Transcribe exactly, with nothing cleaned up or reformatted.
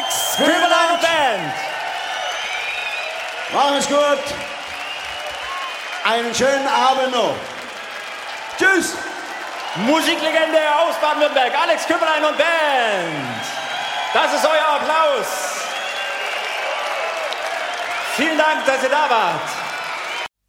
Alex Köberlein und Band. Mach es gut. Einen schönen Abend noch. Tschüss. Musiklegende aus Baden-Württemberg, Alex Köberlein und Band. Das ist euer Applaus. Vielen Dank, dass ihr da wart.